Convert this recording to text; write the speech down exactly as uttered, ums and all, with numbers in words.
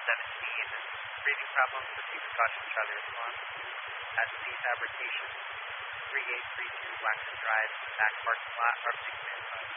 seventeen, breathing problems, proceed with caution, Charlie response. At C Fabrication, three eight three two Waxman Drive, back parking lot, Arctic Man's